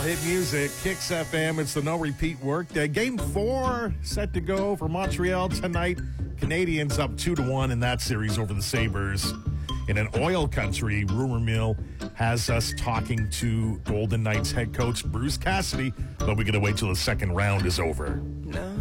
hit music, Kicks FM. It's the no repeat work day. Game 4 set to go for Montreal tonight. Canadians up 2-1 in that series over the Sabres. In an oil country, rumor mill has us talking to Golden Knights head coach Bruce Cassidy, but we got to wait till the second round is over. No.